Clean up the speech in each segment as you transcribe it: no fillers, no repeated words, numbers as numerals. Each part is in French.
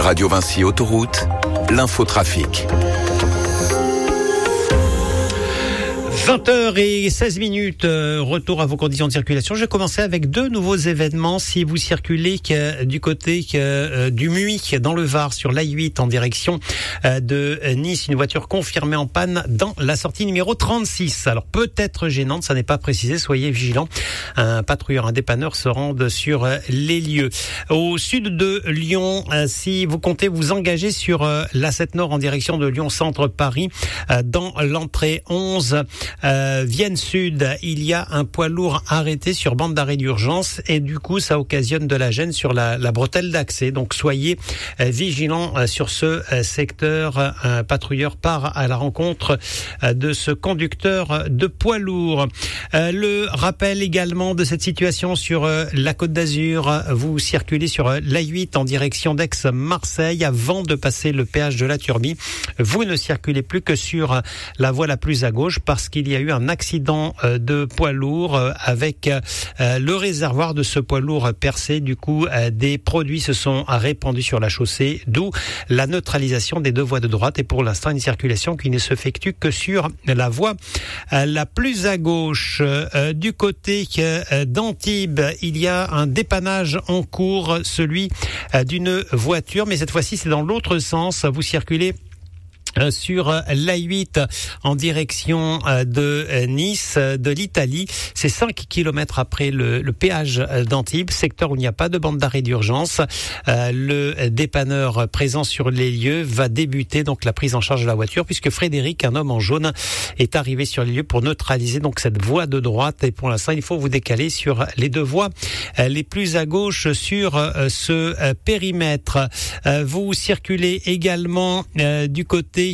Radio Vinci Autoroute, l'infotrafic. 20h16, retour à vos conditions de circulation. Je vais commencer avec deux nouveaux événements. Si vous circulez du côté du Muy, dans le Var, sur l'A8 en direction de Nice, une voiture confirmée en panne dans la sortie numéro 36. Alors peut-être gênante, ça n'est pas précisé, soyez vigilants. Un patrouilleur, un dépanneur se rendent sur les lieux. Au sud de Lyon, si vous comptez vous engager sur l'A7 Nord en direction de Lyon Centre Paris, dans l'entrée 11, Vienne Sud, il y a un poids lourd arrêté sur bande d'arrêt d'urgence et du coup ça occasionne de la gêne sur la bretelle d'accès. Donc soyez vigilants sur ce secteur. Un patrouilleur part à la rencontre de ce conducteur de poids lourd. Le rappel également de cette situation sur la Côte d'Azur. Vous circulez sur l'A8 en direction d'Aix-Marseille avant de passer le péage de la Turbie. Vous ne circulez plus que sur la voie la plus à gauche parce qu'il y a eu un accident de poids lourd avec le réservoir de ce poids lourd percé. Du coup, des produits se sont répandus sur la chaussée, d'où la neutralisation des deux voies de droite et pour l'instant une circulation qui ne s'effectue que sur la voie la plus à gauche. Du côté d'Antibes, il y a un dépannage en cours, celui d'une voiture, mais cette fois-ci c'est dans l'autre sens. Vous circulez sur l'A8 en direction de Nice, de l'Italie. C'est 5 km après le péage d'Antibes, secteur où il n'y a pas de bande d'arrêt d'urgence. Le dépanneur présent sur les lieux va débuter donc la prise en charge de la voiture puisque Frédéric, un homme en jaune, est arrivé sur les lieux pour neutraliser donc cette voie de droite et pour l'instant il faut vous décaler sur les deux voies les plus à gauche sur ce périmètre. Vous circulez également du côté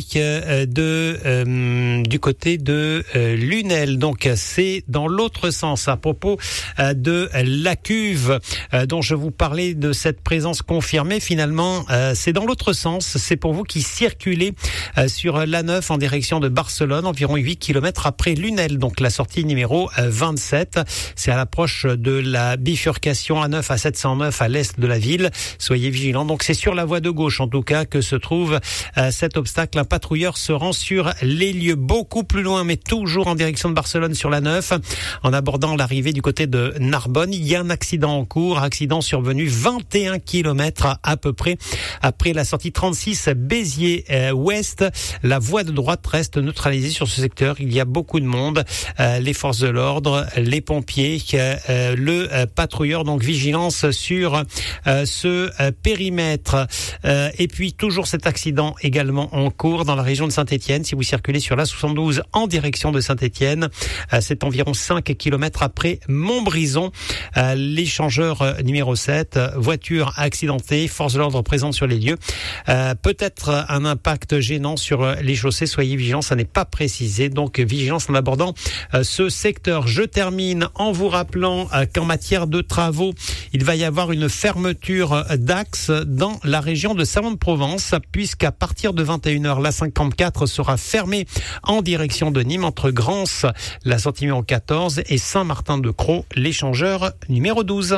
de Lunel, donc c'est dans l'autre sens à propos de la cuve dont je vous parlais de cette présence confirmée. Finalement c'est dans l'autre sens, c'est pour vous qui circulez sur l'A9 en direction de Barcelone, environ 8 km après Lunel, donc la sortie numéro 27, c'est à l'approche de la bifurcation A9 à 709 à l'est de la ville. Soyez vigilants, donc c'est sur la voie de gauche en tout cas que se trouve cet obstacle. Un patrouilleur se rend sur les lieux beaucoup plus loin, mais toujours en direction de Barcelone sur la 9. En abordant l'arrivée du côté de Narbonne, il y a un accident en cours, accident survenu 21 km à peu près après la sortie 36 Béziers-Ouest. La voie de droite reste neutralisée sur ce secteur. Il y a beaucoup de monde, les forces de l'ordre, les pompiers, le patrouilleur, donc vigilance sur ce périmètre. Et puis toujours cet accident également en cours dans la région de Saint-Étienne. Si vous circulez sur la 72 en direction de Saint-Étienne, c'est environ 5 km après Montbrison. L'échangeur numéro 7, voiture accidentée, force de l'ordre présente sur les lieux. Peut-être un impact gênant sur les chaussées, soyez vigilants, ça n'est pas précisé, donc vigilance en abordant ce secteur. Je termine en vous rappelant qu'en matière de travaux, il va y avoir une fermeture d'axe dans la région de Salon-de-Provence, puisqu'à partir de 21h, la 54 sera fermée en direction de Nîmes entre Grance, la sortie numéro 14 et Saint-Martin-de-Crau, l'échangeur numéro 12.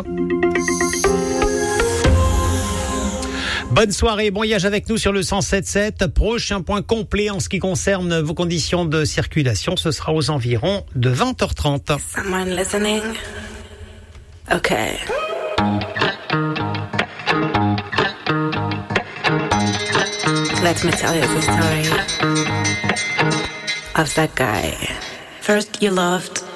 Bonne soirée, bon voyage avec nous sur le 107.7. Prochain point complet en ce qui concerne vos conditions de circulation, ce sera aux environs de 20h30. Someone listening? Okay. Let me tell you the story of that guy. First you loved,